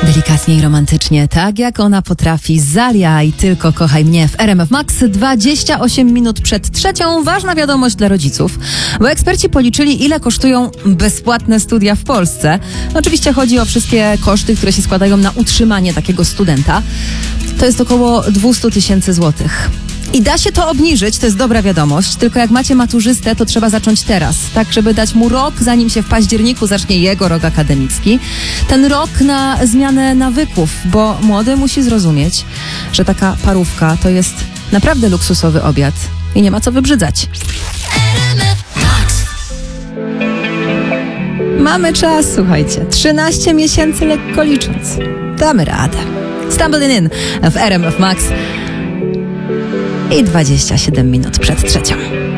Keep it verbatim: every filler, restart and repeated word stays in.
Delikatnie i romantycznie, tak jak ona potrafi. Zalia i Tylko kochaj mnie w R M F Max. dwadzieścia osiem minut przed trzecią. Ważna wiadomość dla rodziców, bo eksperci policzyli, ile kosztują bezpłatne studia w Polsce. Oczywiście chodzi o wszystkie koszty, które się składają na utrzymanie takiego studenta. To jest około dwieście tysięcy złotych. I da się to obniżyć, to jest dobra wiadomość, tylko jak macie maturzystę, to trzeba zacząć teraz, tak żeby dać mu rok, zanim się w październiku zacznie jego rok akademicki. Ten rok na zmianę nawyków, bo młody musi zrozumieć, że taka parówka to jest naprawdę luksusowy obiad i nie ma co wybrzydzać. Mamy czas, słuchajcie, trzynaście miesięcy lekko licząc. Damy radę. Stumbling In w R M F Max. I dwadzieścia siedem minut przed trzecią.